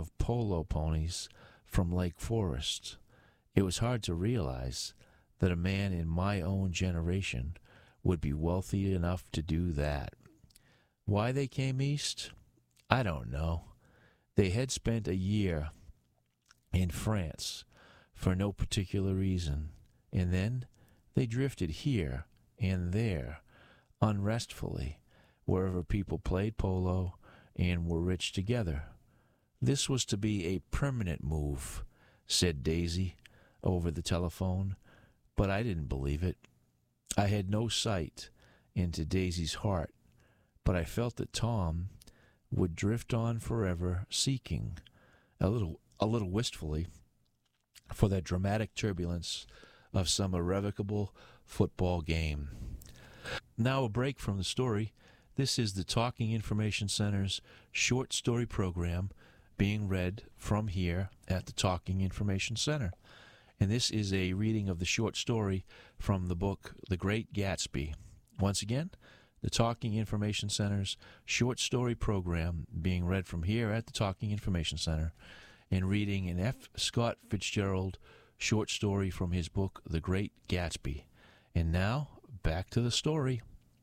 of polo ponies from Lake Forest. It was hard to realize that a man in my own generation would be wealthy enough to do that. Why they came east? I don't know. They had spent a year in France for no particular reason, and then they drifted here and there unrestfully, wherever people played polo and were rich together. This was to be a permanent move, said Daisy over the telephone, but I didn't believe it. I had no sight into Daisy's heart, but I felt that Tom would drift on forever, seeking, a little wistfully, for that dramatic turbulence of some irrevocable football game. Now a break from the story. This is the Talking Information Center's short story program being read from here at the Talking Information Center. And this is a reading of the short story from the book The Great Gatsby. Once again, the Talking Information Center's short story program being read from here at the Talking Information Center, and reading an F. Scott Fitzgerald short story from his book The Great Gatsby. And now, back to the story.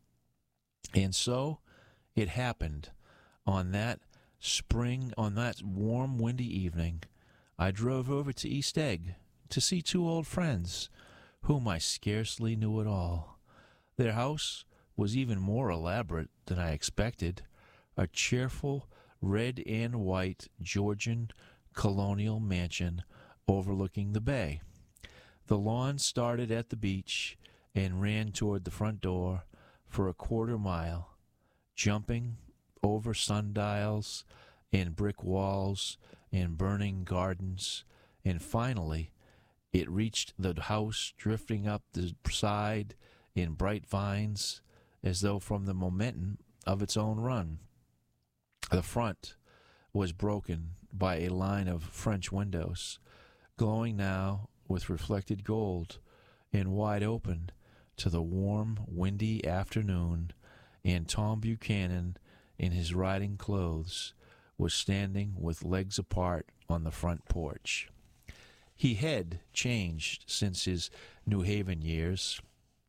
And so it happened on that warm, windy evening, I drove over to East Egg to see two old friends whom I scarcely knew at all. Their house was even more elaborate than I expected, a cheerful red and white Georgian colonial mansion overlooking the bay. The lawn started at the beach and ran toward the front door for a quarter-mile, jumping over sundials and brick walls and burning gardens, and finally it reached the house drifting up the side in bright vines as though from the momentum of its own run. The front was broken by a line of French windows, glowing now with reflected gold and wide open to the warm, windy afternoon, and Tom Buchanan, in his riding clothes, was standing with legs apart on the front porch. He had changed since his New Haven years.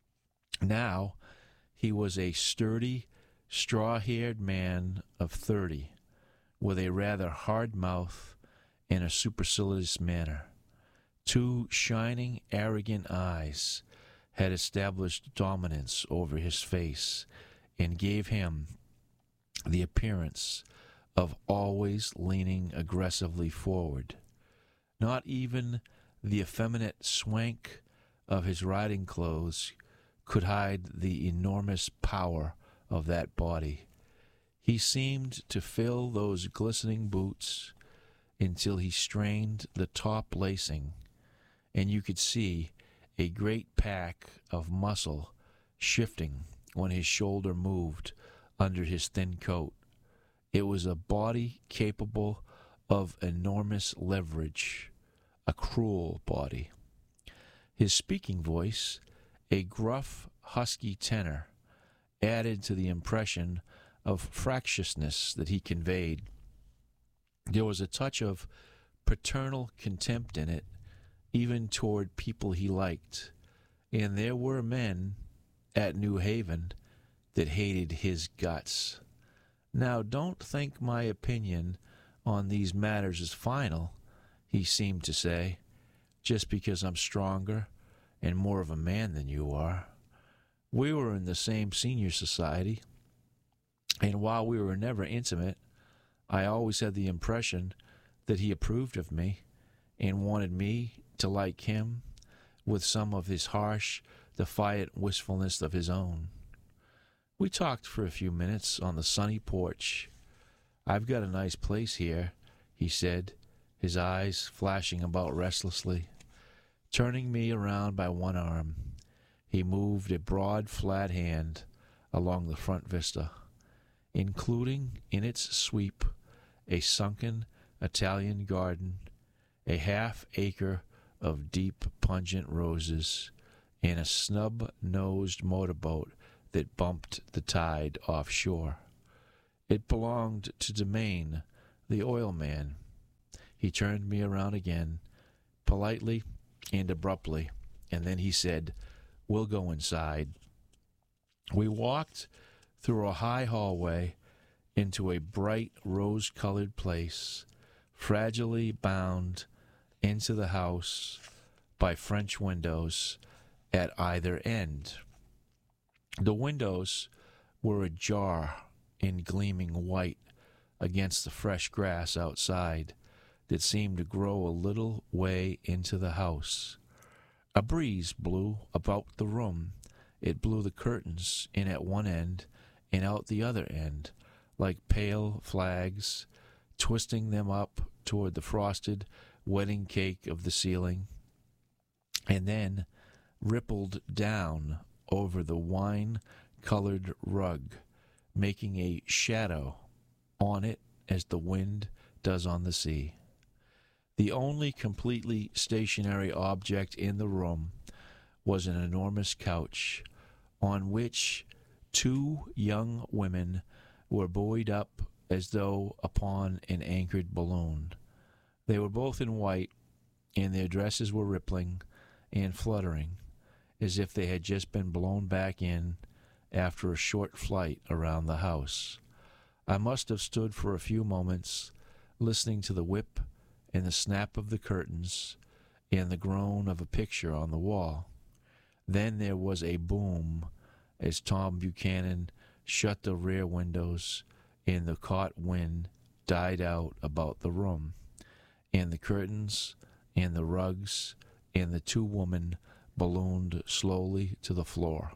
Now he was a sturdy, straw-haired man of 30, with a rather hard mouth and a supercilious manner. Two shining, arrogant eyes had established dominance over his face and gave him the appearance of always leaning aggressively forward. Not even the effeminate swank of his riding clothes could hide the enormous power of that body. He seemed to fill those glistening boots until he strained the top lacing, and you could see a great pack of muscle shifting when his shoulder moved under his thin coat. It was a body capable of enormous leverage, a cruel body. His speaking voice, a gruff, husky tenor, added to the impression of fractiousness that he conveyed. There was a touch of paternal contempt in it, even toward people he liked, and there were men at New Haven that hated his guts. Now, don't think my opinion on these matters is final, he seemed to say, just because I'm stronger and more of a man than you are. We were in the same senior society, and while we were never intimate, I always had the impression that he approved of me and wanted me to like him with some of his harsh, defiant wistfulness of his own. We talked for a few minutes on the sunny porch. "I've got a nice place here," he said, his eyes flashing about restlessly. Turning me around by one arm, he moved a broad, flat hand along the front vista, including in its sweep a sunken Italian garden, a half-acre of deep, pungent roses, and a snub-nosed motorboat that bumped the tide offshore. It belonged to Domain, the oil man. He turned me around again, politely and abruptly, and then he said, "We'll go inside." We walked through a high hallway into a bright rose-colored place, fragilely bound into the house by French windows at either end. The windows were ajar and gleaming white against the fresh grass outside that seemed to grow a little way into the house. A breeze blew about the room. It blew the curtains in at one end and out the other end, like pale flags, twisting them up toward the frosted wedding cake of the ceiling, and then rippled down over the wine-colored rug, making a shadow on it as the wind does on the sea. The only completely stationary object in the room was an enormous couch on which two young women were buoyed up as though upon an anchored balloon. They were both in white, and their dresses were rippling and fluttering, as if they had just been blown back in after a short flight around the house. I must have stood for a few moments, listening to the whip and the snap of the curtains and the groan of a picture on the wall. Then there was a boom as Tom Buchanan shut the rear windows, and the caught wind died out about the room, and the curtains and the rugs and the two women ballooned slowly to the floor.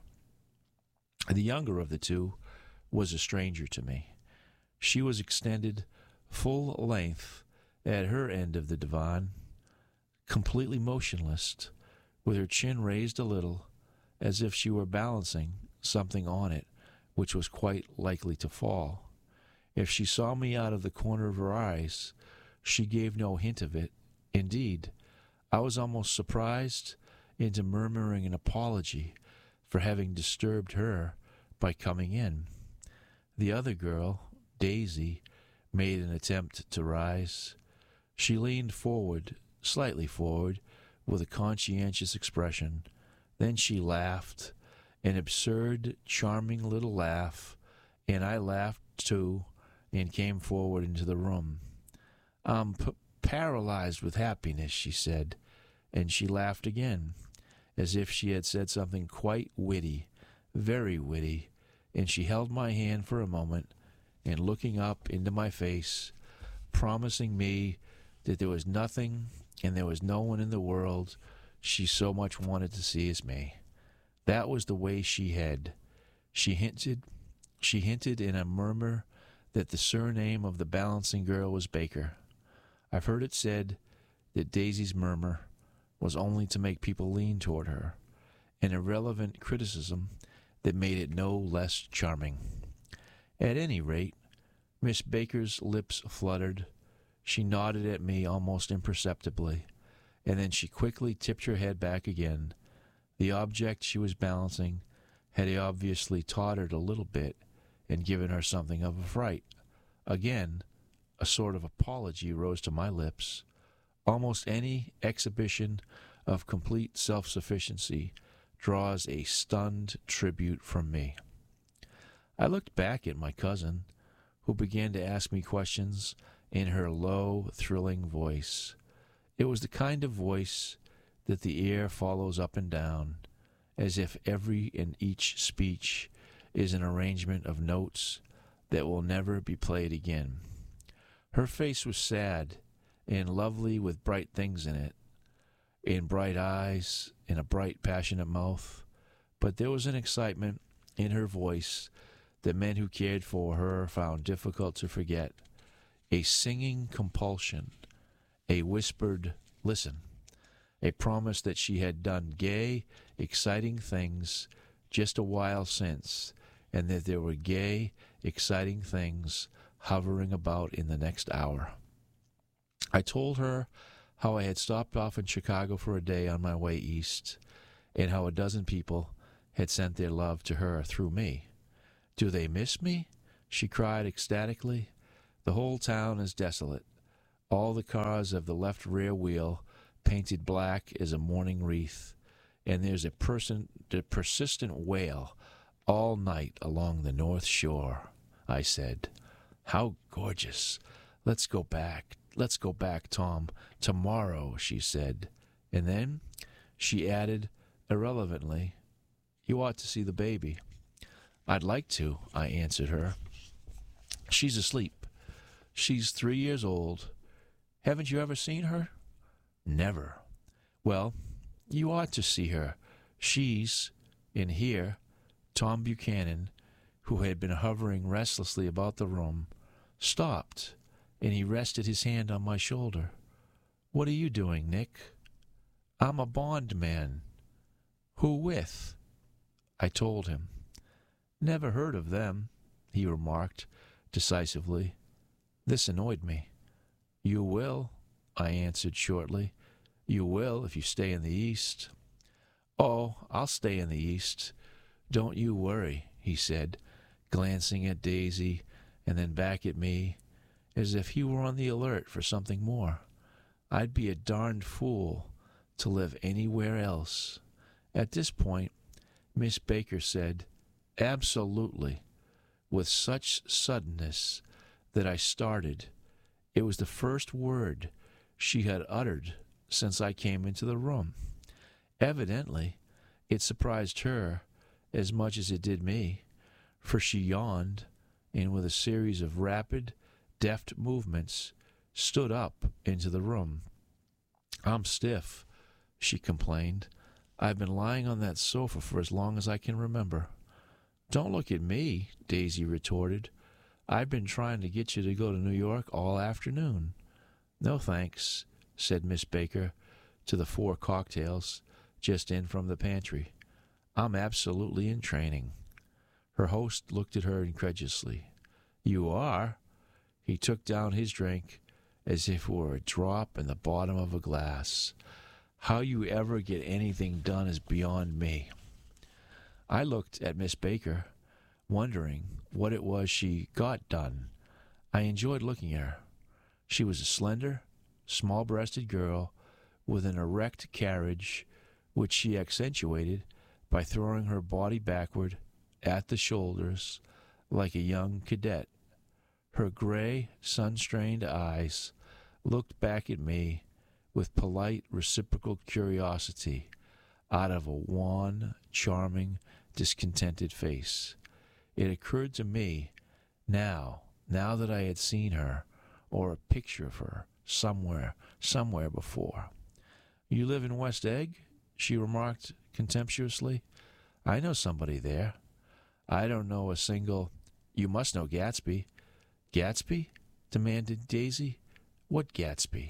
The younger of the two was a stranger to me. She was extended full length at her end of the divan, completely motionless, with her chin raised a little, as if she were balancing something on it which was quite likely to fall. If she saw me out of the corner of her eyes, she gave no hint of it. Indeed, I was almost surprised into murmuring an apology for having disturbed her by coming in. The other girl, Daisy, made an attempt to rise. She leaned forward, slightly forward, with a conscientious expression. Then she laughed, an absurd, charming little laugh, and I laughed too, and came forward into the room. "I'm paralyzed with happiness," she said, and she laughed again, as if she had said something quite witty, very witty, and she held my hand for a moment, and looking up into my face, promising me that there was nothing and there was no one in the world she so much wanted to see as me. That was the way she had. She hinted in a murmur that the surname of the balancing girl was Baker. I've heard it said that Daisy's murmur was only to make people lean toward her, an irrelevant criticism that made it no less charming. At any rate, Miss Baker's lips fluttered. She nodded at me almost imperceptibly, and then she quickly tipped her head back again. The object she was balancing had obviously tottered a little bit and given her something of a fright. Again, a sort of apology rose to my lips. Almost any exhibition of complete self-sufficiency draws a stunned tribute from me. I looked back at my cousin, who began to ask me questions in her low, thrilling voice. It was the kind of voice that the air follows up and down, as if every and each speech is an arrangement of notes that will never be played again. Her face was sad and lovely, with bright things in it, and bright eyes and a bright, passionate mouth, but there was an excitement in her voice that men who cared for her found difficult to forget, a singing compulsion, a whispered listen, a promise that she had done gay, exciting things just a while since, and that there were gay, exciting things hovering about in the next hour. I told her how I had stopped off in Chicago for a day on my way east, and how a dozen people had sent their love to her through me. "Do they miss me?" she cried ecstatically. "The whole town is desolate. all the cars of the left rear wheel painted black as a mourning wreath, and there's a persistent wail all night along the North Shore. I said, "How gorgeous! Let's go back. Let's go back, Tom. Tomorrow," she said. And then she added, irrelevantly, "You ought to see the baby." "I'd like to," I answered her. "She's asleep. She's 3 years old. Haven't you ever seen her?" "Never." "Well, you ought to see her. She's in here." Tom Buchanan, who had been hovering restlessly about the room, stopped, and he rested his hand on my shoulder. "What are you doing, Nick?" "I'm a bondman." "Who with?" I told him. "Never heard of them," he remarked decisively. This annoyed me. "You will," I answered shortly. "You will if you stay in the East." "Oh, I'll stay in the East. Don't you worry," he said, glancing at Daisy and then back at me, as if he were on the alert for something more. "I'd be a darned fool to live anywhere else." At this point, Miss Baker said, "Absolutely," with such suddenness that I started. It was the first word she had uttered since I came into the room. Evidently, it surprised her as much as it did me, for she yawned, and with a series of rapid, deft movements, stood up into the room. "I'm stiff," she complained. "I've been lying on that sofa for as long as I can remember." "Don't look at me," Daisy retorted. "I've been trying to get you to go to New York all afternoon." "No, thanks," said Miss Baker to the 4 cocktails just in from the pantry. "I'm absolutely in training." Her host looked at her incredulously. "You are?" He took down his drink as if it were a drop in the bottom of a glass. "How you ever get anything done is beyond me." I looked at Miss Baker, wondering what it was she got done. I enjoyed looking at her. She was a slender, small-breasted girl with an erect carriage, which she accentuated by throwing her body backward at the shoulders like a young cadet. Her gray, sun-strained eyes looked back at me with polite, reciprocal curiosity out of a wan, charming, discontented face. It occurred to me now that I had seen her, or a picture of her, somewhere before. "You live in West Egg?" she remarked contemptuously. "I know somebody there." "I don't know a single—" "You must know Gatsby." "Gatsby?" demanded Daisy. "What Gatsby?"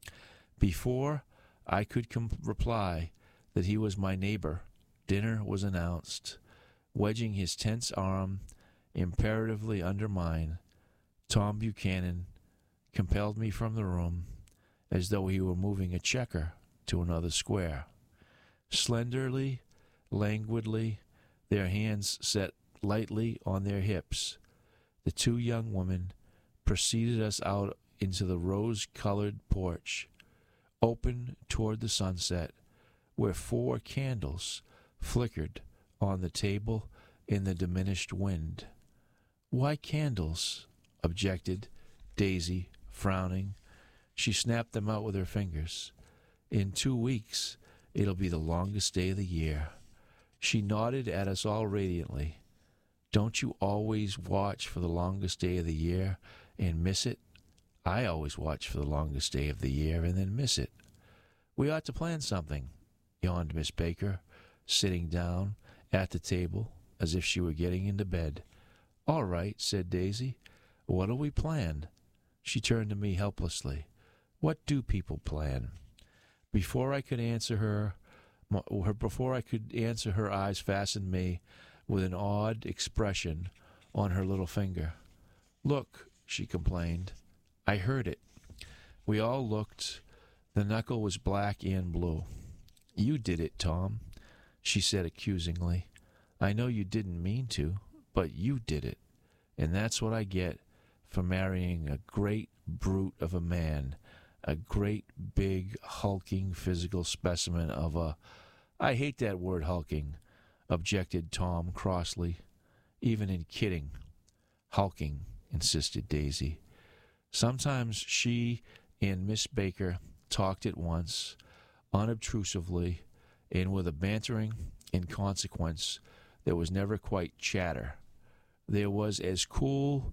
Before I could reply that he was my neighbor, dinner was announced. Wedging his tense arm imperatively under mine, Tom Buchanan compelled me from the room as though he were moving a checker to another square. Slenderly, languidly, their hands set lightly on their hips, the 2 young women preceded us out into the rose-colored porch, open toward the sunset, where 4 candles flickered on the table in the diminished wind. "Why candles?" objected Daisy, frowning. She snapped them out with her fingers. "In 2 weeks, it'll be the longest day of the year." She nodded at us all radiantly. "Don't you always watch for the longest day of the year and miss it?" "I always watch for the longest day of the year and then miss it." "We ought to plan something," yawned Miss Baker, sitting down at the table as if she were getting into bed. "All right," said Daisy. "What'll we plan?" She turned to me helplessly. "What do people plan?" Before I could answer her, her eyes fastened me with an odd expression on her little finger. "Look," she complained. I heard it. We all looked. The knuckle was black and blue. "You did it, Tom," she said accusingly. "I know you didn't mean to, but you did it. And that's what I get for marrying a great brute of a man a great, big, hulking physical specimen of a... I hate that word hulking, objected Tom crossly. Even in kidding. Hulking, insisted Daisy. Sometimes she and Miss Baker talked at once, unobtrusively, and with a bantering inconsequence that was never quite chatter. That was as cool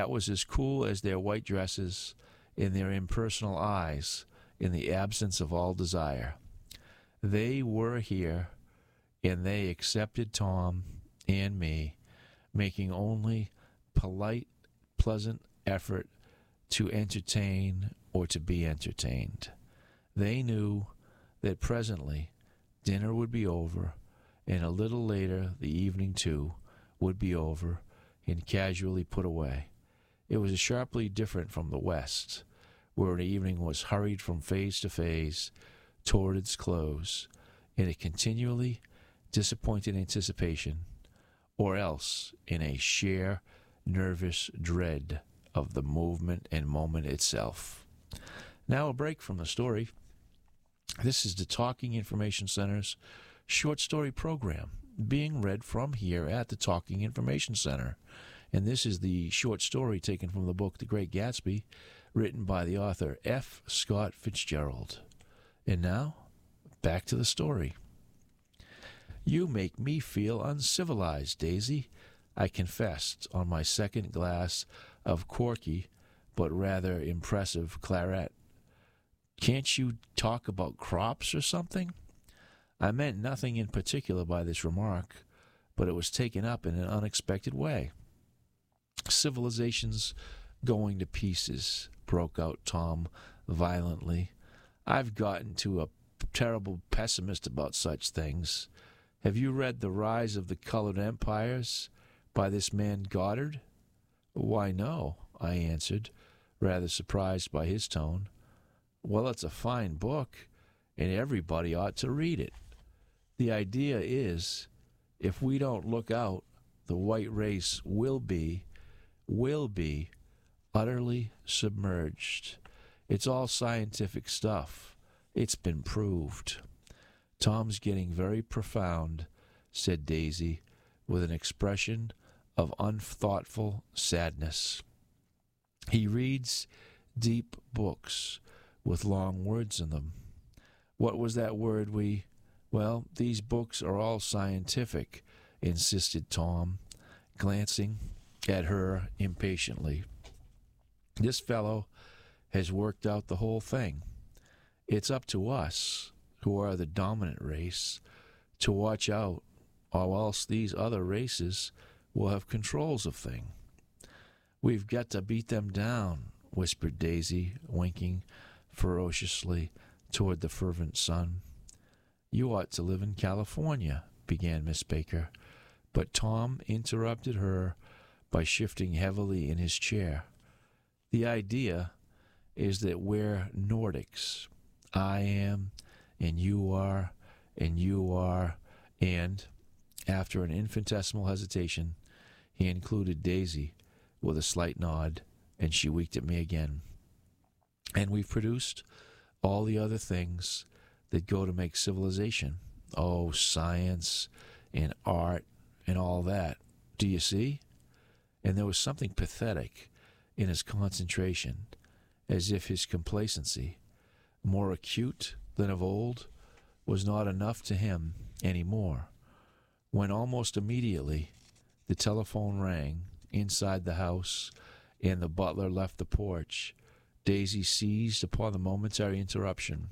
as their white dresses and their impersonal eyes in the absence of all desire. They were here, and they accepted Tom and me, making only polite, pleasant effort to entertain or to be entertained. They knew that presently dinner would be over, and a little later the evening, too, would be over and casually put away. It was sharply different from the West, where the evening was hurried from phase to phase toward its close, in a continually disappointed anticipation, or else in a sheer nervous dread of the movement and moment itself. Now a break from the story. This is the Talking Information Center's short story program being read from here at the Talking Information Center. And this is the short story taken from the book The Great Gatsby, written by the author F. Scott Fitzgerald. And now, back to the story. You make me feel uncivilized, Daisy, I confessed on my second glass of corky but rather impressive claret. Can't you talk about crops or something? I meant nothing in particular by this remark, but it was taken up in an unexpected way. Civilization's going to pieces, broke out Tom violently. I've gotten to a terrible pessimist about such things. Have you read The Rise of the Colored Empires by this man Goddard? Why, no, I answered, rather surprised by his tone. Well, it's a fine book, and everybody ought to read it. The idea is, if we don't look out, the white race will be utterly submerged. It's all scientific stuff. It's been proved. Tom's getting very profound, said Daisy, with an expression of unthoughtful sadness. He reads deep books with long words in them. What was that word Well, these books are all scientific, insisted Tom, glancing at her impatiently. This fellow has worked out the whole thing. It's up to us, who are the dominant race, to watch out, or else these other races will have controls of things. We've got to beat them down, whispered Daisy, winking ferociously toward the fervent sun. You ought to live in California, began Miss Baker, but Tom interrupted her by shifting heavily in his chair. The idea is that we're Nordics. I am, and you are, and you are, and, after an infinitesimal hesitation, he included Daisy with a slight nod, and she winked at me again. And we've produced all the other things that go to make civilization. Oh, science and art and all that. Do you see? And there was something pathetic in his concentration, as if his complacency, more acute than of old, was not enough to him any more, when almost immediately the telephone rang inside the house and the butler left the porch. Daisy seized upon the momentary interruption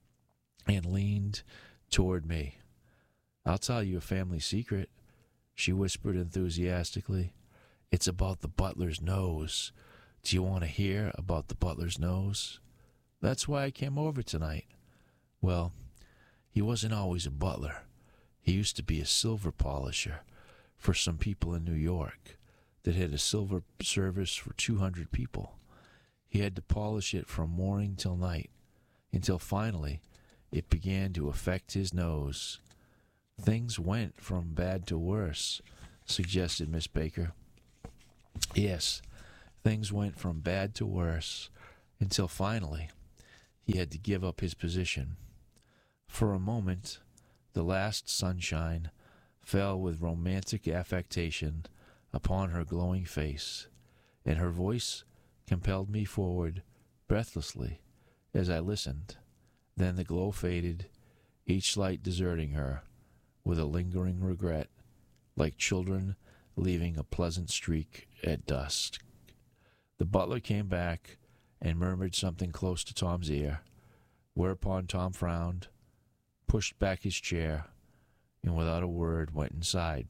and leaned toward me. I'll tell you a family secret, she whispered enthusiastically. It's about the butler's nose. Do you want to hear about the butler's nose? That's why I came over tonight. Well, he wasn't always a butler. He used to be a silver polisher for some people in New York that had a silver service for 200 people. He had to polish it from morning till night, until finally it began to affect his nose. Things went from bad to worse, suggested Miss Baker. Yes, things went from bad to worse, until finally he had to give up his position. For a moment, the last sunshine fell with romantic affectation upon her glowing face, and her voice compelled me forward breathlessly as I listened. Then the glow faded, each light deserting her with a lingering regret, like children leaving a pleasant streak at dusk. The butler came back and murmured something close to Tom's ear, whereupon Tom frowned, pushed back his chair, and without a word went inside,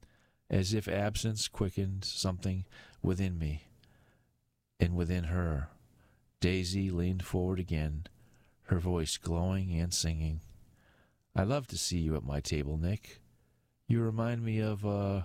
as if absence quickened something within me and within her. Daisy leaned forward again, her voice glowing and singing. "I love to see you at my table, Nick. You remind me of a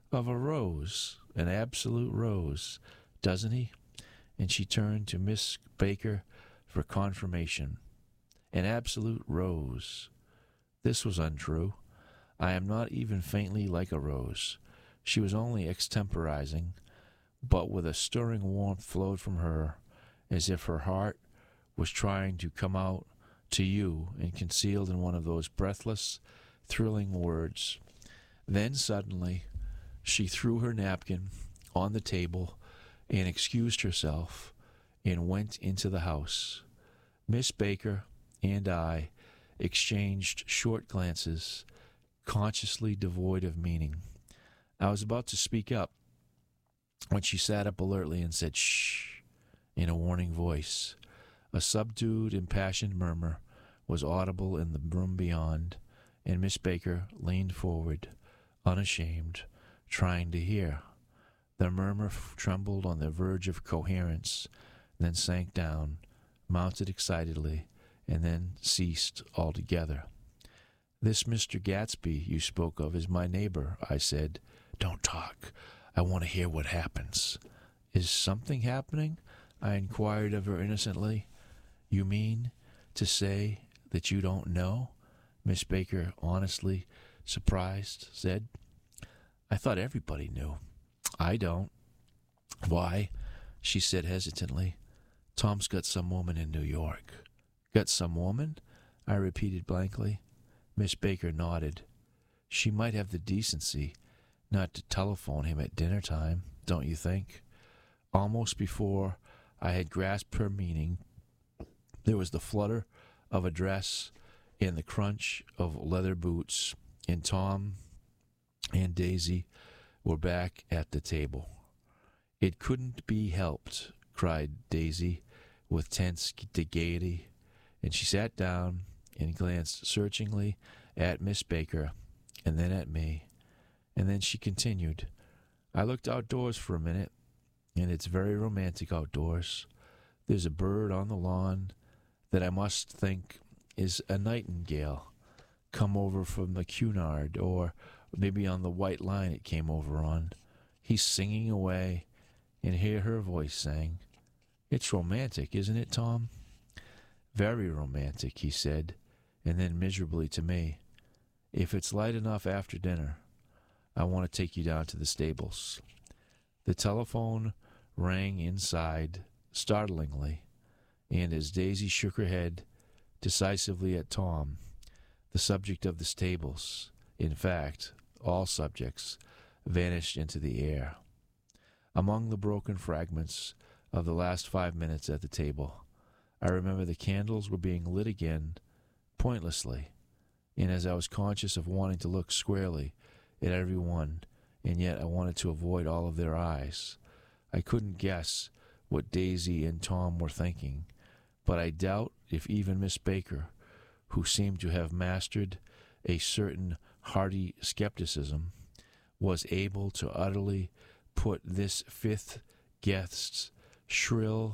rose, an absolute rose, doesn't he?" And she turned to Miss Baker for confirmation. An absolute rose. This was untrue. I am not even faintly like a rose. She was only extemporizing, but with a stirring warmth flowed from her, as if her heart was trying to come out to you and concealed in one of those breathless, thrilling words. Then suddenly she threw her napkin on the table and excused herself and went into the house. Miss Baker and I exchanged short glances, consciously devoid of meaning. I was about to speak up when she sat up alertly and said, "Shh," in a warning voice. A subdued, impassioned murmur was audible in the room beyond, and Miss Baker leaned forward, unashamed, trying to hear. The murmur trembled on the verge of coherence, then sank down, mounted excitedly, and then ceased altogether. "This Mr. Gatsby you spoke of is my neighbor," I said. "Don't talk. I want to hear what happens." "Is something happening?" I inquired of her innocently. "You mean to say that you don't know?" Miss Baker, honestly surprised, said. "I thought everybody knew." "I don't." "Why?" she said hesitantly. "Tom's got some woman in New York." "Got some woman?" I repeated blankly. Miss Baker nodded. "She might have the decency not to telephone him at dinner time, don't you think?" Almost before I had grasped her meaning, there was the flutter of a dress and the crunch of leather boots, and Tom and Daisy were back at the table. "It couldn't be helped," cried Daisy with tense gaiety, and she sat down and glanced searchingly at Miss Baker and then at me. And then she continued, "I looked outdoors for a minute, and it's very romantic outdoors. There's a bird on the lawn that I must think is a nightingale come over from the Cunard, or maybe on the white line it came over on. He's singing away, and hear her voice sang. It's romantic, isn't it, Tom?" "Very romantic," he said, and then miserably to me, "If it's light enough after dinner, I want to take you down to the stables." The telephone rang inside, startlingly, and as Daisy shook her head decisively at Tom, the subject of the stables, in fact, all subjects, vanished into the air. Among the broken fragments of the last 5 minutes at the table, I remember the candles were being lit again, pointlessly, and as I was conscious of wanting to look squarely at every one, and yet I wanted to avoid all of their eyes, I couldn't guess what Daisy and Tom were thinking, but I doubt if even Miss Baker, who seemed to have mastered a certain hearty skepticism, was able to utterly put this fifth guest's shrill,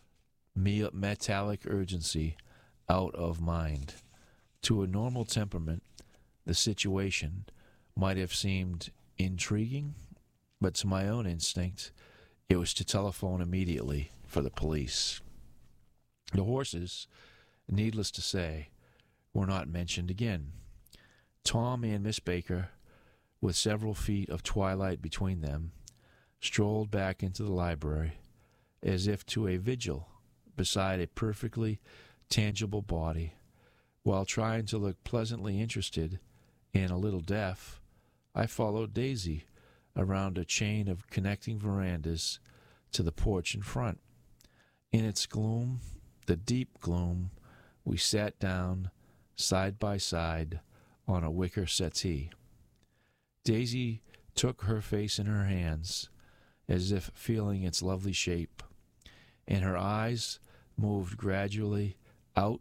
metallic urgency out of mind. To a normal temperament, the situation might have seemed intriguing, but to my own instinct, it was to telephone immediately for the police. The horses, needless to say, were not mentioned again. Tom and Miss Baker, with several feet of twilight between them, strolled back into the library, as if to a vigil beside a perfectly tangible body. While trying to look pleasantly interested and a little deaf, I followed Daisy around a chain of connecting verandas to the porch in front. In its gloom, the deep gloom, we sat down, side by side, on a wicker settee. Daisy took her face in her hands, as if feeling its lovely shape, and her eyes moved gradually out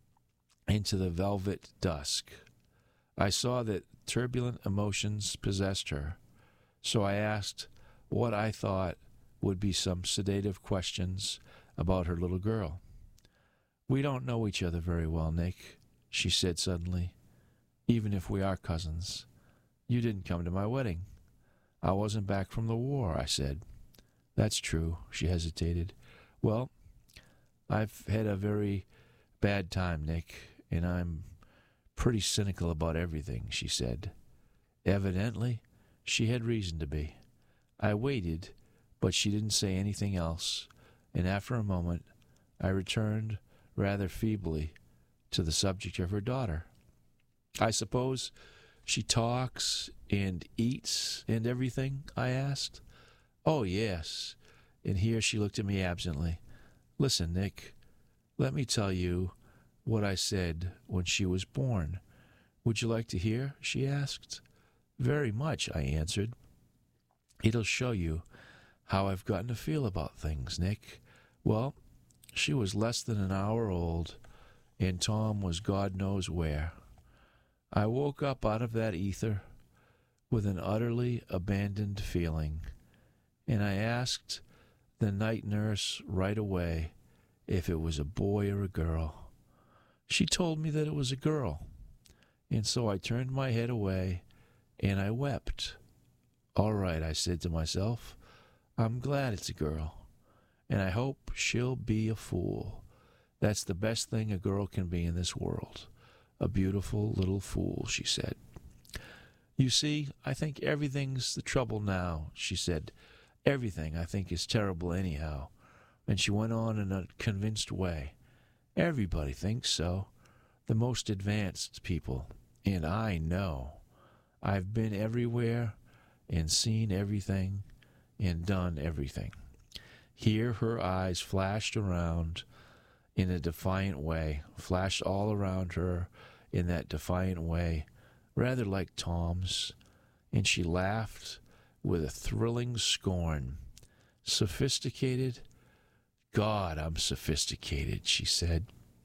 into the velvet dusk. I saw that turbulent emotions possessed her, so I asked what I thought would be some sedative questions about her little girl. "We don't know each other very well, Nick," she said suddenly, "even if we are cousins. You didn't come to my wedding." "I wasn't back from the war," I said. "That's true," she hesitated. "Well, I've had a very bad time, Nick, and I'm pretty cynical about everything," she said. Evidently, she had reason to be. I waited, but she didn't say anything else, and after a moment, I returned rather feebly to the subject of her daughter. "I suppose she talks and eats and everything?" I asked. "Oh, yes." And here she looked at me absently. "Listen, Nick, let me tell you what I said when she was born. Would you like to hear?" she asked. "Very much," I answered. "It'll show you how I've gotten to feel about things, Nick. Well, she was less than an hour old, and Tom was God knows where. I woke up out of that ether with an utterly abandoned feeling, and I asked the night nurse right away if it was a boy or a girl. She told me that it was a girl, and so I turned my head away and I wept. All right, I said to myself, I'm glad it's a girl, and I hope she'll be a fool. That's the best thing a girl can be in this world. A beautiful little fool, she said. You see, I think everything's the trouble now, she said. Everything, I think, is terrible anyhow. And she went on in a convinced way. Everybody thinks so. The most advanced people. And I know. I've been everywhere and seen everything and done everything. Here her eyes flashed around in a defiant way, flashed all around her in that defiant way, rather like Tom's, and she laughed with a thrilling scorn. Sophisticated? God, I'm sophisticated, she said.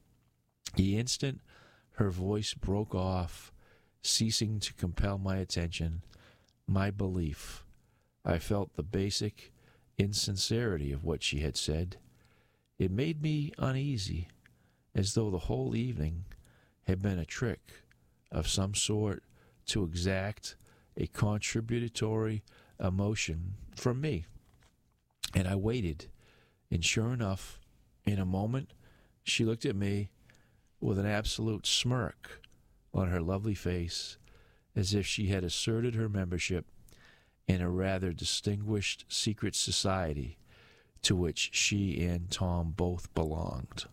The instant her voice broke off, ceasing to compel my attention, my belief, I felt the basic insincerity of what she had said. It made me uneasy, as though the whole evening had been a trick of some sort to exact a contributory emotion from me. And I waited, and sure enough, in a moment, she looked at me with an absolute smirk on her lovely face, as if she had asserted her membership in a rather distinguished secret society to which she and Tom both belonged.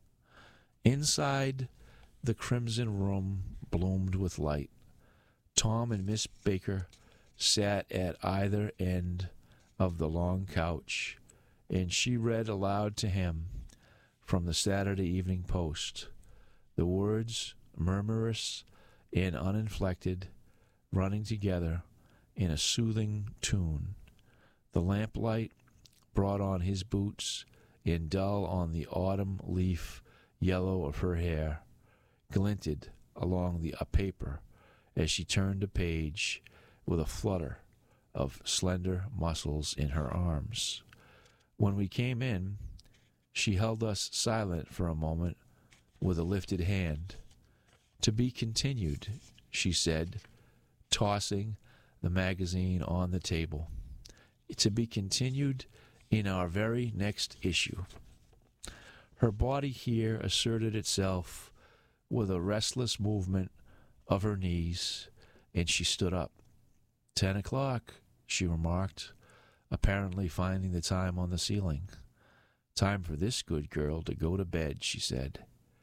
Inside, the crimson room bloomed with light. Tom and Miss Baker sat at either end of the long couch, and she read aloud to him from the Saturday Evening Post, the words, murmurous and uninflected, running together in a soothing tune. The lamplight brought on his boots and dull on the autumn leaf yellow of her hair, glinted along the paper as she turned a page with a flutter of slender muscles in her arms. When we came in, she held us silent for a moment with a lifted hand. To be continued, she said, tossing the magazine on the table. To be continued in our very next issue. Her body here asserted itself with a restless movement of her knees, and she stood up. 10 o'clock, she remarked, apparently finding the time on the ceiling. Time for this good girl to go to bed, she said.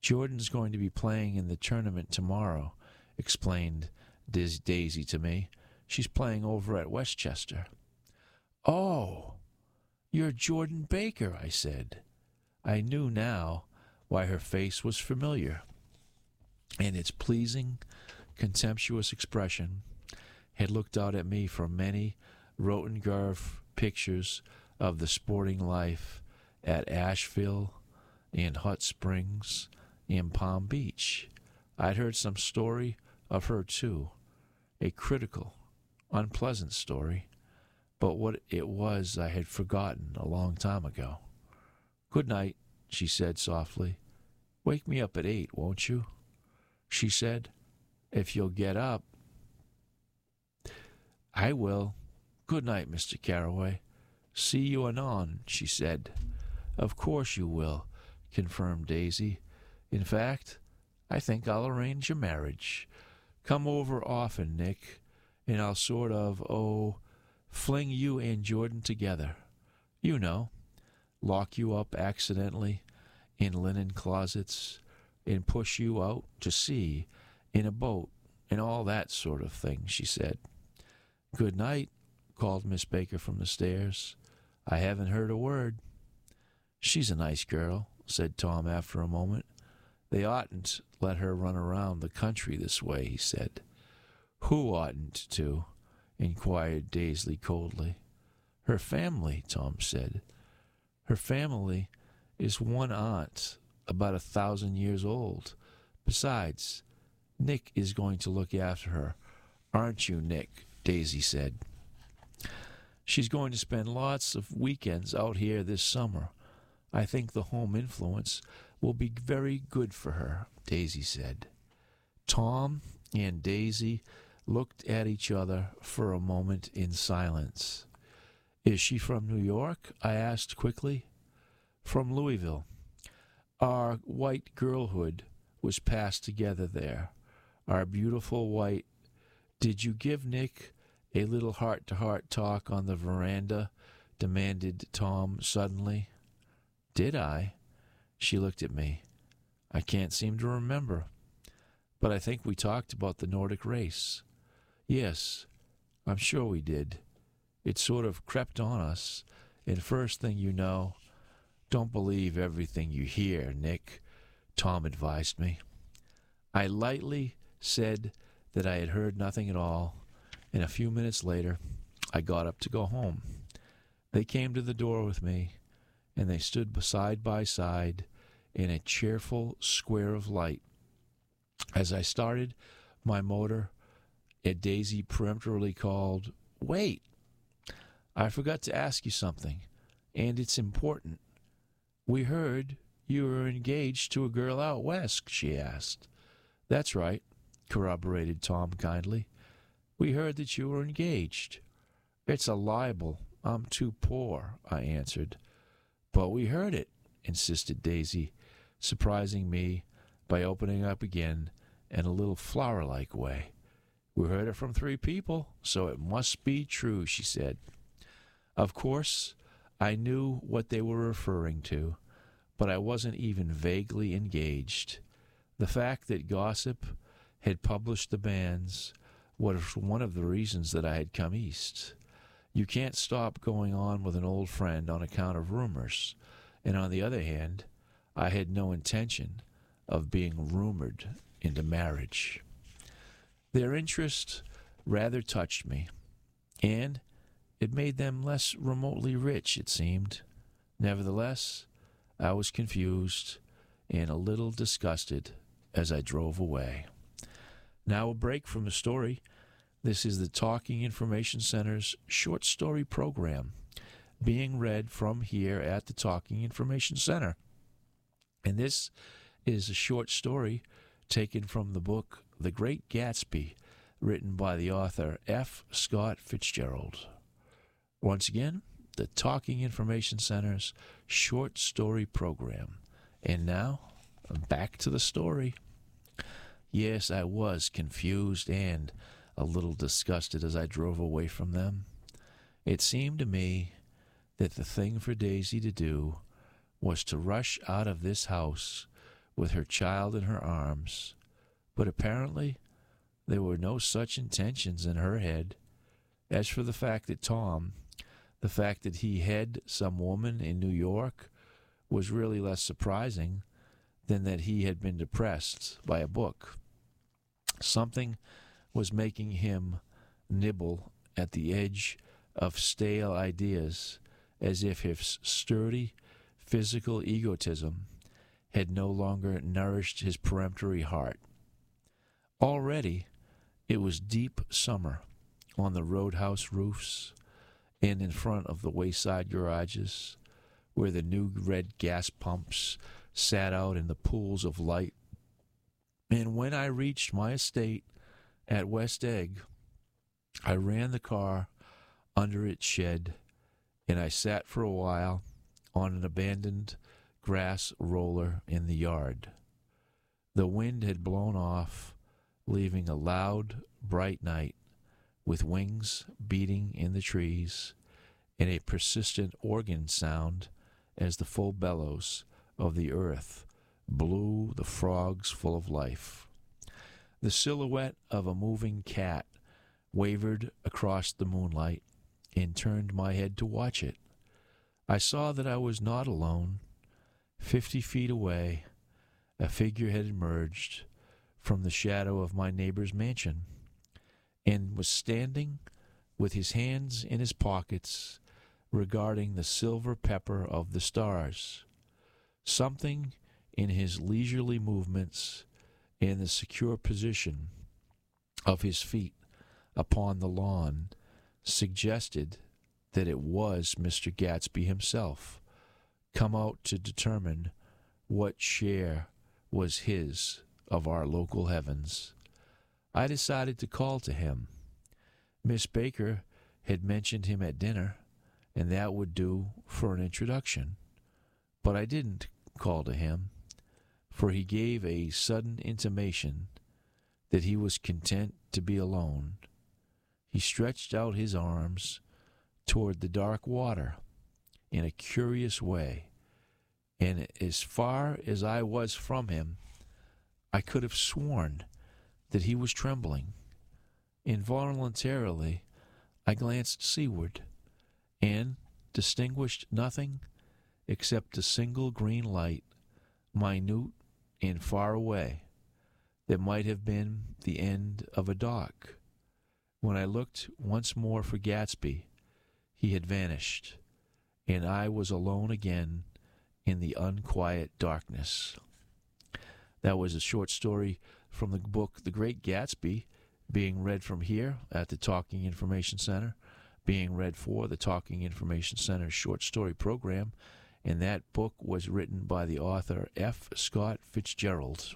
Jordan's going to be playing in the tournament tomorrow, explained Daisy to me. She's playing over at Westchester. Oh, you're Jordan Baker, I said. I knew now why her face was familiar, and its pleasing, contemptuous expression had looked out at me from many Rothengarf pictures of the sporting life at Asheville and Hot Springs and Palm Beach. I'd heard some story of her, too, a critical, unpleasant story, but what it was I had forgotten a long time ago. Good night, she said softly. Wake me up at 8, won't you? She said, if you'll get up. I will. Good night, Mr. Carroway. See you anon, she said. Of course you will, confirmed Daisy. In fact, I think I'll arrange a marriage. Come over often, Nick, and I'll sort of, fling you and Jordan together. You know, lock you up accidentally in linen closets and push you out to sea in a boat and all that sort of thing, she said. Good night, called Miss Baker from the stairs. I haven't heard a word. She's a nice girl, said Tom after a moment. They oughtn't let her run around the country this way, he said. Who oughtn't to? Inquired Daisley coldly. Her family, Tom said. Her family is one aunt, about 1,000 years old. Besides, Nick is going to look after her. Aren't you, Nick? Daisy said. She's going to spend lots of weekends out here this summer. I think the home influence will be very good for her, Daisy said. Tom and Daisy looked at each other for a moment in silence. Is she from New York? I asked quickly. From Louisville. Our white girlhood was passed together there. Our beautiful white... Did you give Nick a little heart-to-heart talk on the veranda? Demanded Tom suddenly. Did I? She looked at me. I can't seem to remember. But I think we talked about the Nordic race. Yes, I'm sure we did. It sort of crept on us, and first thing you know... Don't believe everything you hear, Nick, Tom advised me. I lightly said that I had heard nothing at all, and a few minutes later I got up to go home. They came to the door with me, and they stood side by side in a cheerful square of light. As I started my motor, Daisy peremptorily called, Wait! I forgot to ask you something, and it's important. We heard you were engaged to a girl out west, she asked. That's right, corroborated Tom kindly. We heard that you were engaged. It's a libel. I'm too poor, I answered. But we heard it, insisted Daisy, surprising me by opening up again in a little flower-like way. We heard it from 3 people, so it must be true, she said. Of course, I knew what they were referring to, but I wasn't even vaguely engaged. The fact that gossip had published the banns was one of the reasons that I had come east. You can't stop going on with an old friend on account of rumors, and on the other hand, I had no intention of being rumored into marriage. Their interest rather touched me, and it made them less remotely rich, it seemed. Nevertheless, I was confused and a little disgusted as I drove away. Now a break from the story. This is the Talking Information Center's short story program being read from here at the Talking Information Center. And this is a short story taken from the book The Great Gatsby, written by the author F. Scott Fitzgerald. Once again, the Talking Information Center's short story program. And now, back to the story. Yes, I was confused and a little disgusted as I drove away from them. It seemed to me that the thing for Daisy to do was to rush out of this house with her child in her arms. But apparently there were no such intentions in her head. As for the fact that he had some woman in New York was really less surprising than that he had been depressed by a book. Something was making him nibble at the edge of stale ideas, as if his sturdy physical egotism had no longer nourished his peremptory heart. Already it was deep summer on the roadhouse roofs and in front of the wayside garages, where the new red gas pumps sat out in the pools of light. And when I reached my estate at West Egg, I ran the car under its shed, and I sat for a while on an abandoned grass roller in the yard. The wind had blown off, leaving a loud, bright night, with wings beating in the trees, and a persistent organ sound as the full bellows of the earth blew the frogs full of life. The silhouette of a moving cat wavered across the moonlight and turned my head to watch it. I saw that I was not alone. 50 feet away, a figure had emerged from the shadow of my neighbor's mansion and was standing with his hands in his pockets, regarding the silver pepper of the stars. Something in his leisurely movements and the secure position of his feet upon the lawn suggested that it was Mr. Gatsby himself, come out to determine what share was his of our local heavens. I decided to call to him. Miss Baker had mentioned him at dinner, and that would do for an introduction. But I didn't call to him, for he gave a sudden intimation that he was content to be alone. He stretched out his arms toward the dark water in a curious way, and as far as I was from him, I could have sworn that he was trembling. Involuntarily, I glanced seaward and distinguished nothing except a single green light, minute and far away, that might have been the end of a dock. When I looked once more for Gatsby, he had vanished, and I was alone again in the unquiet darkness. That was a short story from the book The Great Gatsby, being read from here at the Talking Information Center, being read for the Talking Information Center short story program, and that book was written by the author F. Scott Fitzgerald.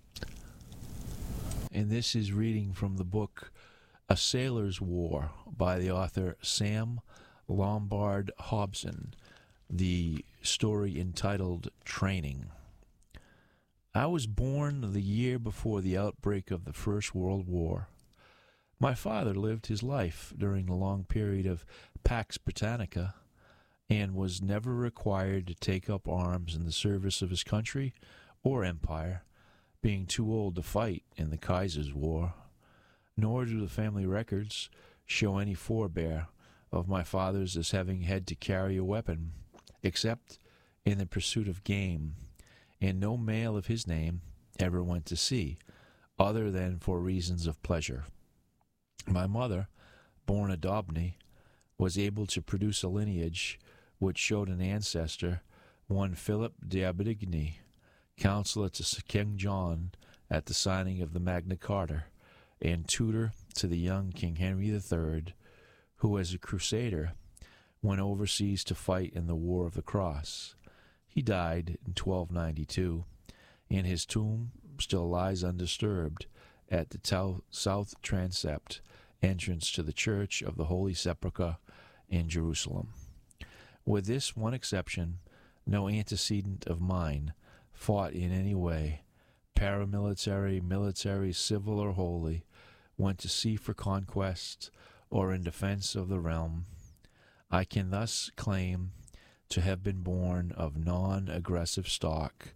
And this is reading from the book A Sailor's War by the author Sam Lombard Hobson, the story entitled Training. I was born the year before the outbreak of the First World War. My father lived his life during the long period of Pax Britannica and was never required to take up arms in the service of his country or empire, being too old to fight in the Kaiser's War. Nor do the family records show any forebear of my father's as having had to carry a weapon, except in the pursuit of game, and no male of his name ever went to sea, other than for reasons of pleasure. My mother, born a Daubeny, was able to produce a lineage which showed an ancestor, one Philip d'Aubigny, counselor to King John at the signing of the Magna Carta, and tutor to the young King Henry III, who as a crusader went overseas to fight in the War of the Cross. He died in 1292, and his tomb still lies undisturbed at the south transept entrance to the Church of the Holy Sepulchre in Jerusalem. With this one exception, no antecedent of mine fought in any way, paramilitary, military, civil, or holy, went to sea for conquest, or in defense of the realm. I can thus claim to have been born of non-aggressive stock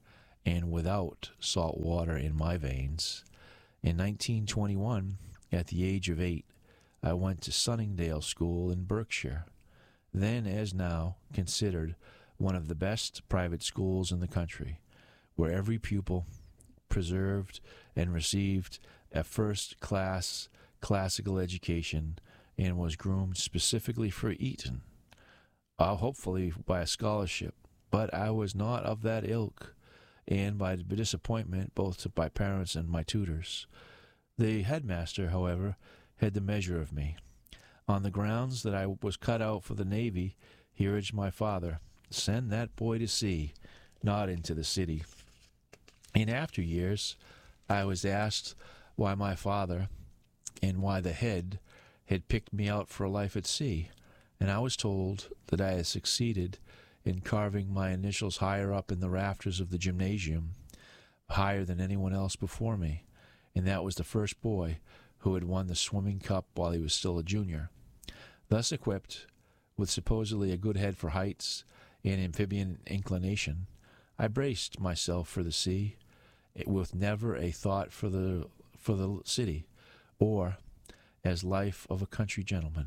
and without salt water in my veins. In 1921, at the age of 8, I went to Sunningdale School in Berkshire, then as now considered one of the best private schools in the country, where every pupil preserved and received a first-class classical education and was groomed specifically for Eton, hopefully by a scholarship. But I was not of that ilk, and by disappointment both to my parents and my tutors. The headmaster, however, had the measure of me. On the grounds that I was cut out for the Navy, he urged my father, "Send that boy to sea, not into the city." In after years, I was asked why my father and why the head had picked me out for a life at sea, and I was told that I had succeeded in carving my initials higher up in the rafters of the gymnasium, higher than anyone else before me, and that was the first boy who had won the swimming cup while he was still a junior. Thus equipped, with supposedly a good head for heights and amphibian inclination, I braced myself for the sea, with never a thought for the city, or as life of a country gentleman.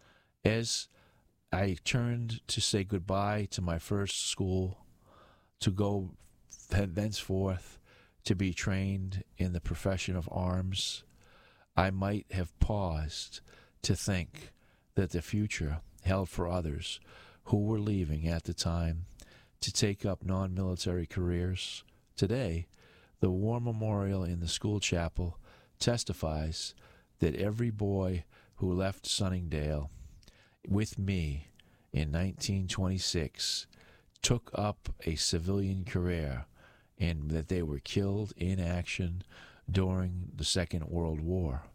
As I turned to say goodbye to my first school, to go thenceforth to be trained in the profession of arms, I might have paused to think that the future held for others who were leaving at the time to take up non-military careers. Today, the war memorial in the school chapel testifies that every boy who left Sunningdale with me in 1926 took up a civilian career, and that they were killed in action during the Second World War.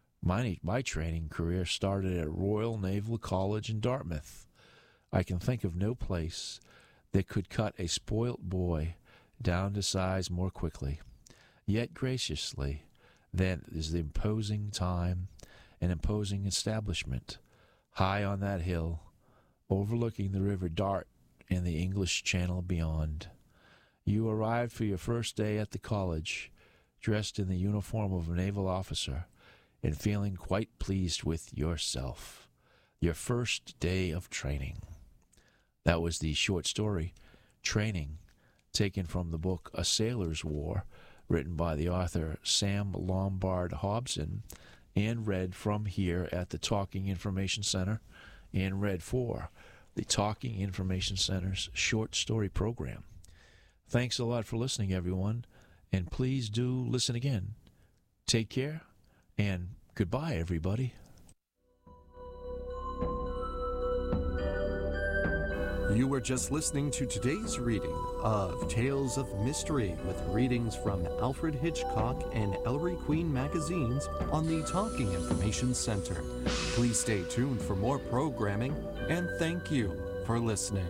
My training career started at Royal Naval College in Dartmouth. I can think of no place that could cut a spoilt boy down to size more quickly, yet graciously, than is the imposing time and imposing establishment high on that hill, overlooking the River Dart and the English Channel beyond. You arrived for your first day at the college, dressed in the uniform of a naval officer, and feeling quite pleased with yourself. Your first day of training. That was the short story, Training, taken from the book A Sailor's War, written by the author Sam Lombard Hobson, and read from here at the Talking Information Center, and read for the Talking Information Center's short story program. Thanks a lot for listening, everyone, and please do listen again. Take care, and goodbye, everybody. You were just listening to today's reading of Tales of Mystery with readings from Alfred Hitchcock and Ellery Queen magazines on the Talking Information Center. Please stay tuned for more programming, and thank you for listening.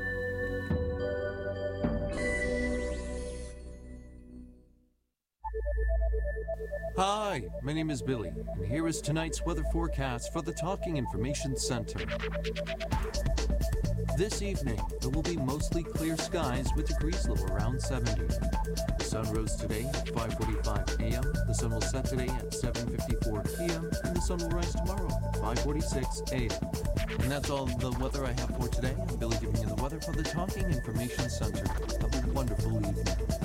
Hi, my name is Billy, and here is tonight's weather forecast for the Talking Information Center. This evening, there will be mostly clear skies with degrees low around 70. The sun rose today at 5:45 a.m., the sun will set today at 7:54 p.m., and the sun will rise tomorrow at 5:46 a.m. And that's all the weather I have for today. I'm Billy giving you the weather for the Talking Information Center. Have a wonderful evening.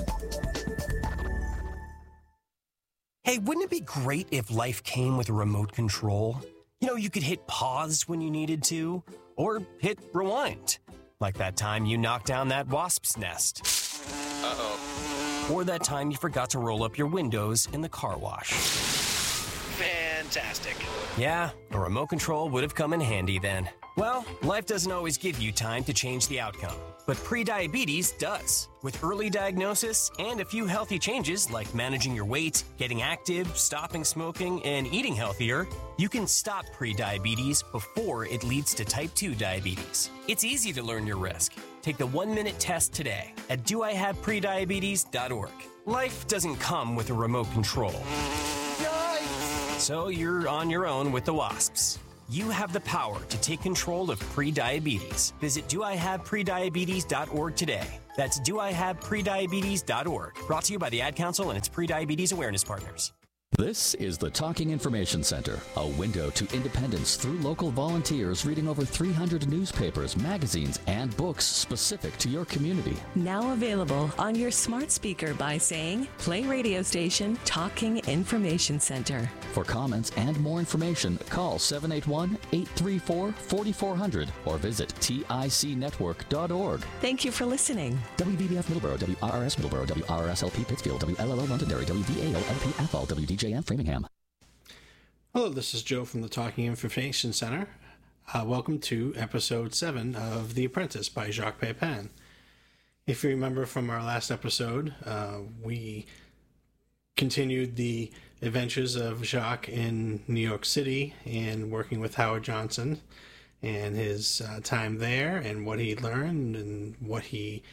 Hey, wouldn't it be great if life came with a remote control? You know, you could hit pause when you needed to, or hit rewind. Like that time you knocked down that wasp's nest. Uh-oh. Or that time you forgot to roll up your windows in the car wash. Fantastic. Yeah, a remote control would have come in handy then. Well, life doesn't always give you time to change the outcome, but prediabetes does. With early diagnosis and a few healthy changes like managing your weight, getting active, stopping smoking, and eating healthier, you can stop prediabetes before it leads to type 2 diabetes. It's easy to learn your risk. Take the 1-minute test today at doihaveprediabetes.org. Life doesn't come with a remote control. Yikes! So you're on your own with the wasps. You have the power to take control of prediabetes. Visit doihaveprediabetes.org today. That's doihaveprediabetes.org. Brought to you by the Ad Council and its Prediabetes Awareness Partners. This is the Talking Information Center, a window to independence through local volunteers reading over 300 newspapers, magazines, and books specific to your community. Now available on your smart speaker by saying, play radio station Talking Information Center. For comments and more information, call 781-834-4400 or visit ticnetwork.org. Thank you for listening. WBBF Middleborough, WRRS Middleborough, WRSLP Pittsfield, WLLO Londonderry, WVAO-LP Athol, WDJM Framingham. Hello, this is Joe from the Talking Information Center. Welcome to episode 7 of The Apprentice by Jacques Pepin. If you remember from our last episode, we continued the adventures of Jacques in New York City and working with Howard Johnson and his time there and what he learned and what he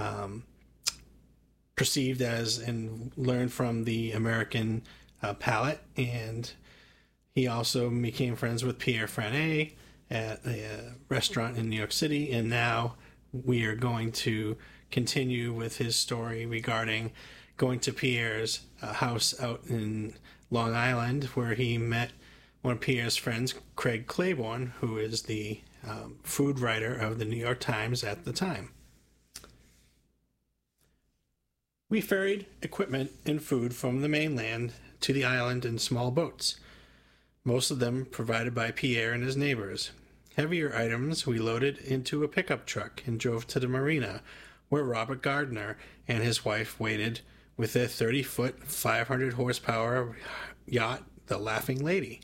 perceived as and learned from the American palate. And he also became friends with Pierre Franet at a restaurant in New York City, and now we are going to continue with his story regarding going to Pierre's house out in Long Island, where he met one of Pierre's friends, Craig Claiborne, who is the food writer of the New York Times at the time. We ferried equipment and food from the mainland to the island in small boats, most of them provided by Pierre and his neighbors. Heavier items we loaded into a pickup truck and drove to the marina, where Robert Gardner and his wife waited with their 30-foot, 500-horsepower yacht, the Laughing Lady.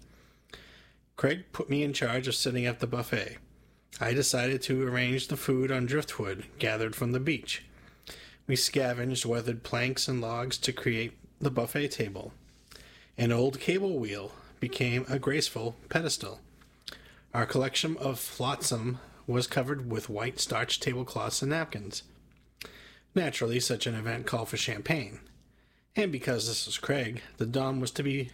Craig put me in charge of setting up the buffet. I decided to arrange the food on driftwood gathered from the beach. We scavenged weathered planks and logs to create the buffet table. An old cable wheel became a graceful pedestal. Our collection of flotsam was covered with white starch tablecloths and napkins. Naturally, such an event called for champagne. And because this was Craig, the brand was to be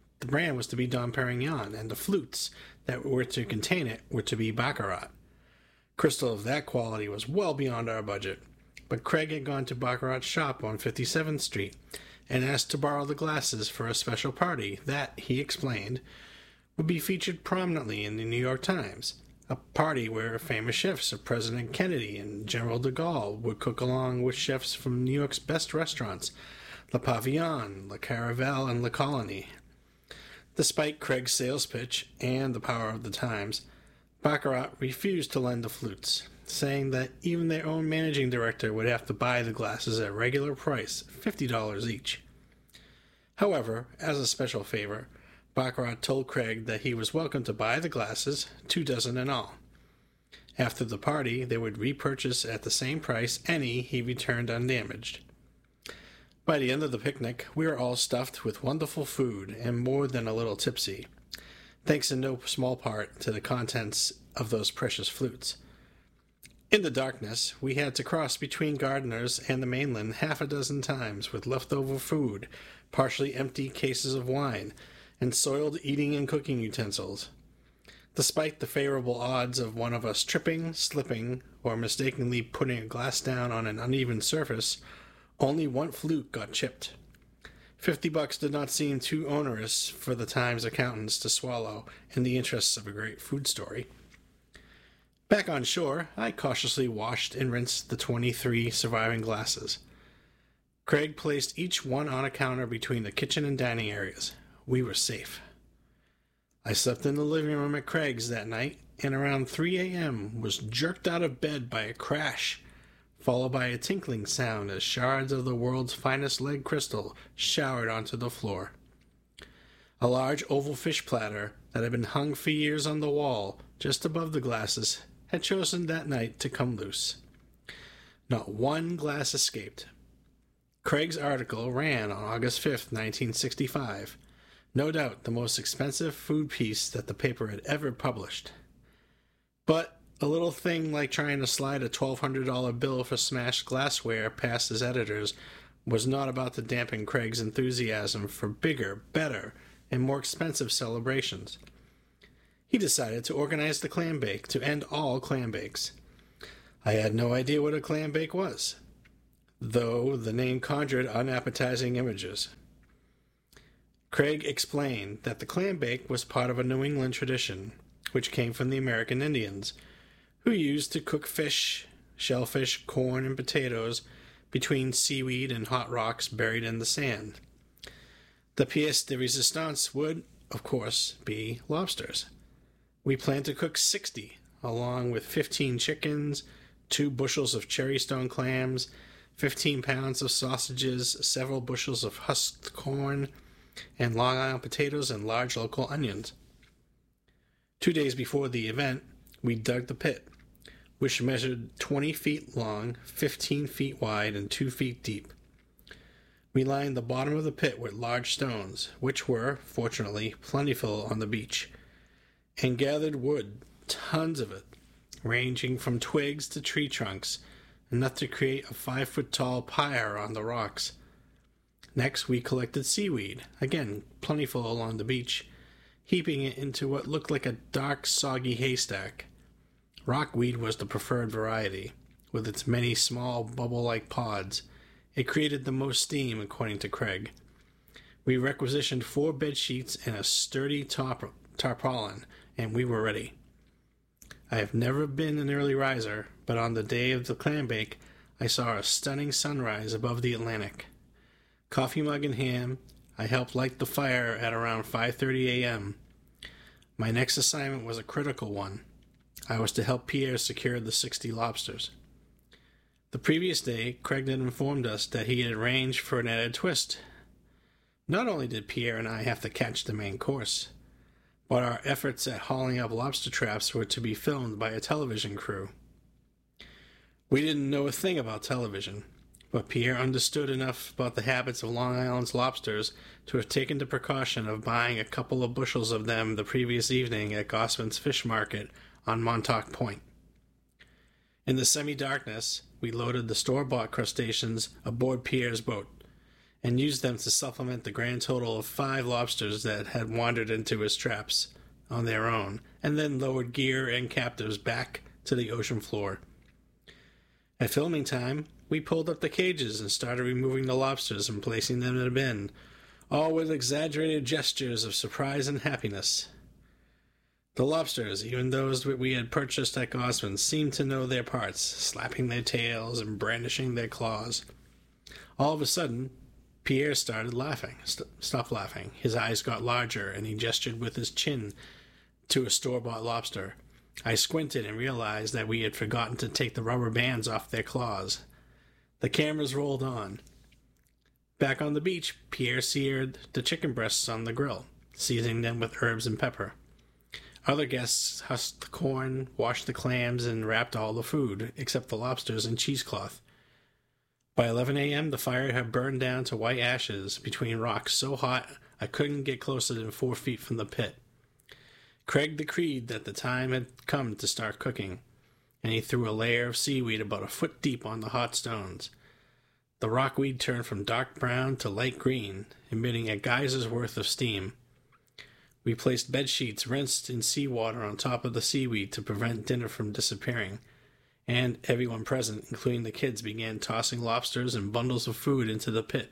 Dom Perignon, and the flutes that were to contain it were to be Baccarat. Crystal of that quality was well beyond our budget, but Craig had gone to Baccarat's shop on 57th Street and asked to borrow the glasses for a special party that, he explained, would be featured prominently in the New York Times, a party where famous chefs of President Kennedy and General de Gaulle would cook along with chefs from New York's best restaurants, Le Pavillon, Le Caravelle, and Le Colony. Despite Craig's sales pitch and the power of the Times, Baccarat refused to lend the flutes, saying that even their own managing director would have to buy the glasses at regular price, $50 each. However, as a special favor, Baccarat told Craig that he was welcome to buy the glasses, 2 dozen in all. After the party, they would repurchase at the same price any he returned undamaged. By the end of the picnic, we were all stuffed with wonderful food and more than a little tipsy, thanks in no small part to the contents of those precious flutes. In the darkness, we had to cross between Gardner's and the mainland 6 times with leftover food, partially empty cases of wine, and soiled eating and cooking utensils. Despite the favorable odds of one of us tripping, slipping, or mistakenly putting a glass down on an uneven surface, only one flute got chipped. $50 did not seem too onerous for the Times accountants to swallow in the interests of a great food story. Back on shore, I cautiously washed and rinsed the 23 surviving glasses. Craig placed each one on a counter between the kitchen and dining areas. We were safe. I slept in the living room at Craig's that night, and around 3 a.m. was jerked out of bed by a crash, followed by a tinkling sound as shards of the world's finest lead crystal showered onto the floor. A large oval fish platter that had been hung for years on the wall just above the glasses had chosen that night to come loose. Not one glass escaped. Craig's article ran on August 5th, 1965, no doubt the most expensive food piece that the paper had ever published. But a little thing like trying to slide a $1,200 bill for smashed glassware past his editors was not about to dampen Craig's enthusiasm for bigger, better, and more expensive celebrations. he decided to organize the clam bake to end all clam bakes. I had no idea what a clam bake was, though the name conjured unappetizing images. Craig explained that the clam bake was part of a New England tradition, which came from the American Indians, who used to cook fish, shellfish, corn, and potatoes between seaweed and hot rocks buried in the sand. The pièce de résistance would, of course, be lobsters. We planned to cook 60, along with 15 chickens, 2 bushels of cherrystone clams, 15 pounds of sausages, several bushels of husked corn, and Long Island potatoes and large local onions. 2 days before the event, we dug the pit, which measured 20 feet long, 15 feet wide, and 2 feet deep. We lined the bottom of the pit with large stones, which were, fortunately, plentiful on the beach, and gathered wood, tons of it, ranging from twigs to tree trunks, enough to create a 5-foot-tall pyre on the rocks. Next, we collected seaweed, again plentiful along the beach, heaping it into what looked like a dark, soggy haystack. Rockweed was the preferred variety, with its many small, bubble-like pods. It created the most steam, according to Craig. We requisitioned 4 bed sheets and a sturdy tarpaulin, and we were ready. I have never been an early riser, but on the day of the clam bake, I saw a stunning sunrise above the Atlantic. Coffee mug in hand, I helped light the fire at around 5:30 a.m. My next assignment was a critical one. I was to help Pierre secure the 60 lobsters. The previous day, Craig had informed us that he had arranged for an added twist. Not only did Pierre and I have to catch the main course, but our efforts at hauling up lobster traps were to be filmed by a television crew. We didn't know a thing about television, but Pierre understood enough about the habits of Long Island's lobsters to have taken the precaution of buying a couple of bushels of them the previous evening at Gosman's Fish Market on Montauk Point. In the semi-darkness, we loaded the store-bought crustaceans aboard Pierre's boat and used them to supplement the grand total of 5 lobsters that had wandered into his traps on their own, and then lowered gear and captives back to the ocean floor. At filming time, we pulled up the cages and started removing the lobsters and placing them in a bin, all with exaggerated gestures of surprise and happiness. The lobsters, even those we had purchased at Gosman's, seemed to know their parts, slapping their tails and brandishing their claws. All of a sudden, Pierre started laughing. Stopped laughing. His eyes got larger, and he gestured with his chin to a store-bought lobster. I squinted and realized that we had forgotten to take the rubber bands off their claws. The cameras rolled on. Back on the beach, Pierre seared the chicken breasts on the grill, seasoning them with herbs and pepper. Other guests husked the corn, washed the clams, and wrapped all the food, except the lobsters in cheesecloth. By 11 a.m., the fire had burned down to white ashes between rocks so hot I couldn't get closer than 4 feet from the pit. Craig decreed that the time had come to start cooking, and he threw a layer of seaweed about a foot deep on the hot stones. The rockweed turned from dark brown to light green, emitting a geyser's worth of steam. We placed bed sheets rinsed in seawater on top of the seaweed to prevent dinner from disappearing, and everyone present, including the kids, began tossing lobsters and bundles of food into the pit.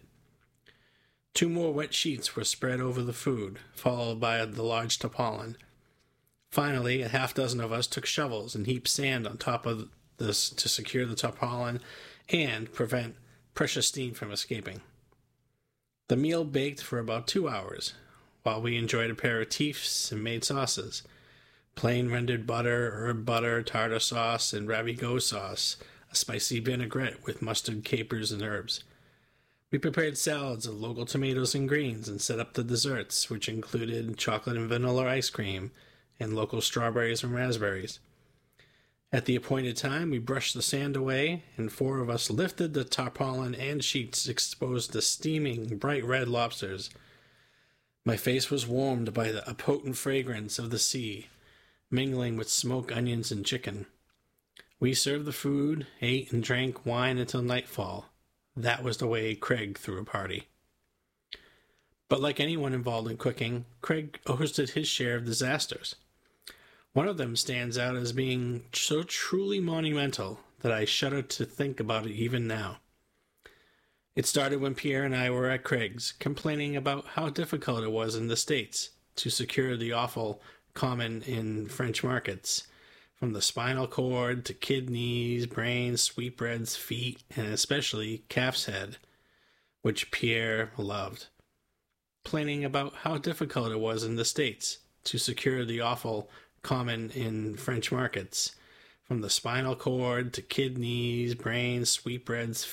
2 more wet sheets were spread over the food, followed by the large tarpaulin. Finally, a half-dozen of us took shovels and heaped sand on top of this to secure the tarpaulin and prevent precious steam from escaping. The meal baked for about 2 hours, while we enjoyed aperitifs and made sauces. Plain rendered butter, herb butter, tartar sauce, and ravigote sauce, a spicy vinaigrette with mustard, capers, and herbs. We prepared salads of local tomatoes and greens and set up the desserts, which included chocolate and vanilla ice cream and local strawberries and raspberries. At the appointed time, we brushed the sand away, and 4 of us lifted the tarpaulin and sheets exposed to steaming, bright red lobsters. My face was warmed by a potent fragrance of the sea, mingling with smoke, onions, and chicken. We served the food, ate, and drank wine until nightfall. That was the way Craig threw a party. But like anyone involved in cooking, Craig hosted his share of disasters. One of them stands out as being so truly monumental that I shudder to think about it even now. It started when Pierre and I were at Craig's, complaining about how difficult it was in the States to secure the offal common in French markets, from the spinal cord to kidneys, brains, sweetbreads, feet, and especially calf's head, which Pierre loved. Complaining about how difficult it was in the States to secure the offal common in French markets, from the spinal cord to kidneys, brains, sweetbreads,